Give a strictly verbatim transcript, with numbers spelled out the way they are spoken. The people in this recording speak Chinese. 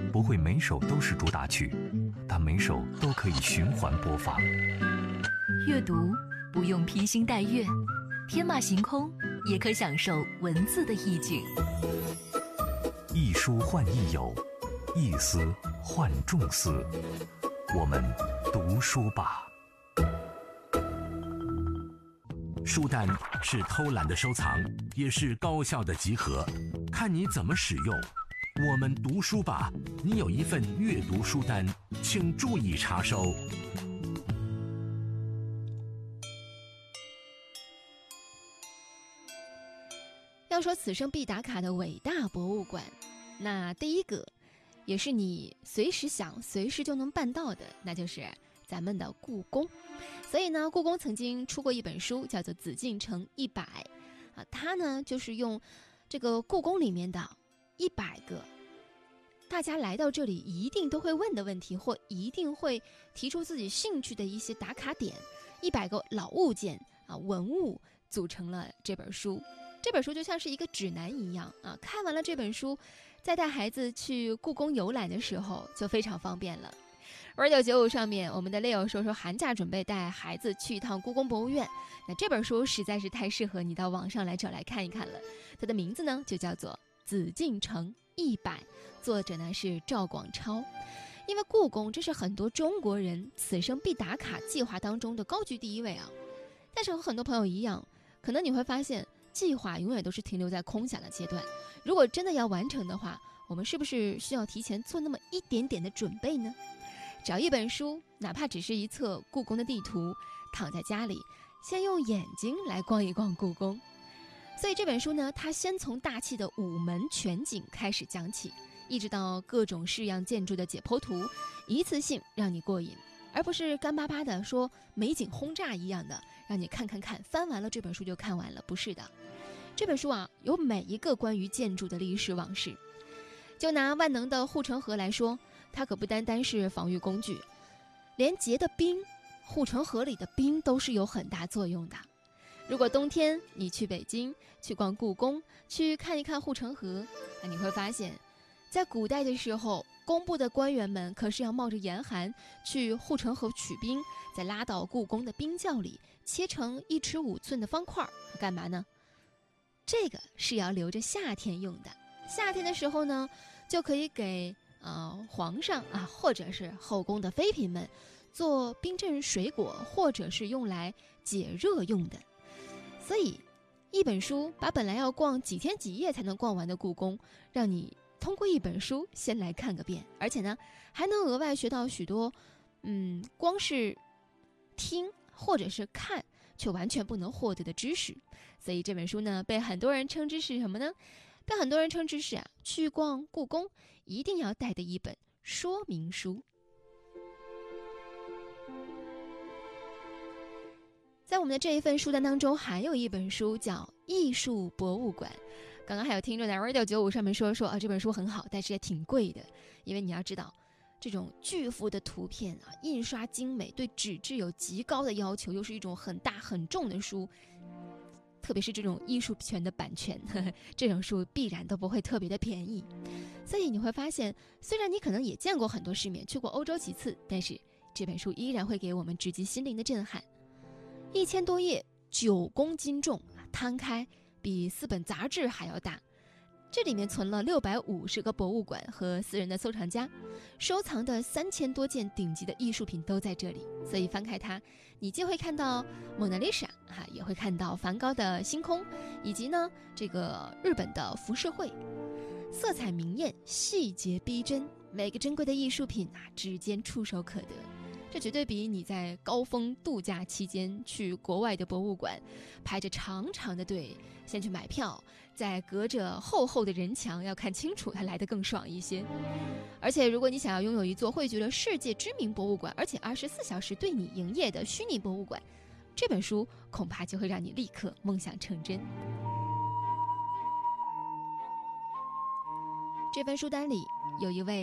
不会每首都是主打曲，但每首都可以循环播放。 阅读不用披星戴月，天马行空也可享受文字的意境。 一书换益友，一思换众思。我们读书吧。 书单是偷懒的收藏，也是高效的集合，看你怎么使用。我们读书吧，你有一份阅读书单，请注意查收。 要说此生必打卡的伟大博物馆，那第一个也是你随时想随时就能办到的，那就是咱们的故宫。所以呢，故宫曾经出过一本书叫做《紫禁城一百》啊，它呢就是用这个故宫里面的一百个大家来到这里一定都会问的问题，或一定会提出自己兴趣的一些打卡点，一百个老物件啊文物组成了这本书。这本书就像是一个指南一样啊，看完了这本书，在带孩子去故宫游览的时候就非常方便了。radio 九五上面，我们的 Leo 说说寒假准备带孩子去一趟故宫博物院，那这本书实在是太适合你到网上来找来看一看了。它的名字呢就叫做《紫禁城一百》，作者呢是赵广超。因为故宫这是很多中国人此生必打卡计划当中的高居第一位啊。但是和很多朋友一样，可能你会发现计划永远都是停留在空想的阶段，如果真的要完成的话，我们是不是需要提前做那么一点点的准备呢？找一本书，哪怕只是一册故宫的地图，躺在家里先用眼睛来逛一逛故宫。所以这本书呢，它先从大气的午门全景开始讲起，一直到各种式样建筑的解剖图，一次性让你过瘾，而不是干巴巴的说美景轰炸一样的让你看看看，翻完了这本书就看完了。不是的，这本书啊有每一个关于建筑的历史往事。就拿万能的护城河来说，它可不单单是防御工具，连结的冰，护城河里的冰都是有很大作用的。如果冬天你去北京去逛故宫，去看一看护城河，那你会发现在古代的时候，工部的官员们可是要冒着严寒去护城河取冰，再拉到故宫的冰窖里切成一尺五寸的方块，干嘛呢？这个是要留着夏天用的。夏天的时候呢，就可以给呃皇上啊，或者是后宫的妃嫔们做冰镇水果，或者是用来解热用的。所以一本书把本来要逛几天几夜才能逛完的故宫，让你通过一本书先来看个遍，而且呢还能额外学到许多嗯光是听或者是看却完全不能获得的知识。所以这本书呢被很多人称之是什么呢？被很多人称之是啊，去逛故宫一定要带的一本说明书。在我们的这一份书单当中，还有一本书叫《艺术博物馆》。刚刚还有听众在 radio 九五上面说说啊，这本书很好，但是也挺贵的。因为你要知道，这种巨幅的图片啊，印刷精美，对纸质有极高的要求，又是一种很大很重的书，特别是这种艺术权的版权，呵呵，这种书必然都不会特别的便宜。所以你会发现，虽然你可能也见过很多世面，去过欧洲几次，但是这本书依然会给我们直击心灵的震撼。一千多页，九公斤重，摊开比四本杂志还要大。这里面存了六百五十个博物馆和私人的收藏家，收藏的三千多件顶级的艺术品都在这里。所以翻开它，你既会看到蒙娜丽莎啊，也会看到梵高的星空，以及呢这个日本的浮世绘，色彩明艳，细节逼真，每个珍贵的艺术品啊，指尖触手可得。这绝对比你在高峰度假期间去国外的博物馆排着长长的队先去买票，再隔着厚厚的人墙要看清楚，它来得更爽一些。而且如果你想要拥有一座汇聚了世界知名博物馆，而且二十四小时对你营业的虚拟博物馆，这本书恐怕就会让你立刻梦想成真。这份书单里有一位